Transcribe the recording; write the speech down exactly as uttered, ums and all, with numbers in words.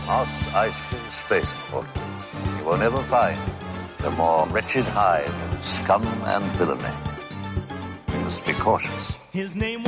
Mos Eisley Spaceport, you will never find a more wretched hive of scum and villainy. You must be cautious. His name